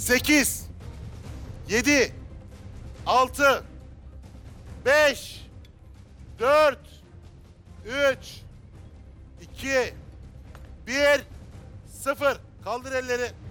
8, 7, 6, 5, 4, 3, 2, 1, 0. Kaldır elleri.